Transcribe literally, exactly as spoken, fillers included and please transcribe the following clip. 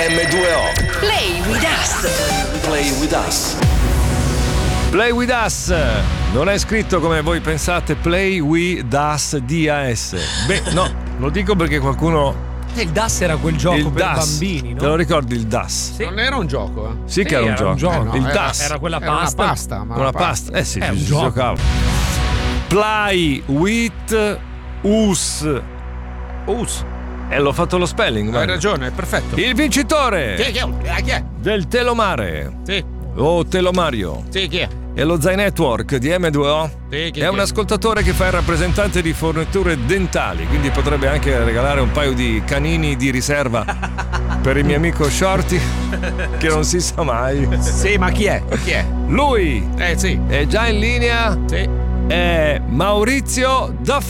emme due o. Play with us. Play with us. Play with us. Non è scritto come voi pensate, Play with us, D A S. Beh, no, lo dico perché qualcuno. Il D A S era quel gioco il per D A S. bambini, no? Te lo ricordi il D A S? Sì. Non era un gioco, eh? Sì, che Sì, era un era gioco. un gioco. Eh no, il era- D A S. Era quella Era una pasta. pasta, ma Una pasta. Eh sì, È ci un si gioco. giocava. Play with us. Us. E l'ho fatto lo spelling. Hai guarda. ragione, è perfetto. Il vincitore Chi è? Chi è? Eh, chi è? del Telomare Sì, o Telomario sì, chi è? e lo Zai Network di emme due o Sì, chi è un ascoltatore che fa il rappresentante di forniture dentali, quindi potrebbe anche regalare un paio di canini di riserva per il mio amico Shorty, che non si sa mai. Sì, ma chi è? Chi è? Lui Eh, sì. è già in linea, Sì. è Maurizio da